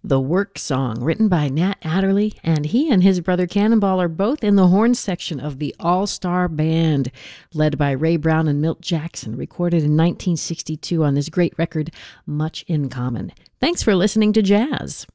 The Work Song, written by Nat Adderley, and he and his brother Cannonball are both in the horn section of the All-Star Band, led by Ray Brown and Milt Jackson, recorded in 1962 on this great record, Much in Common. Thanks for listening to Jazz.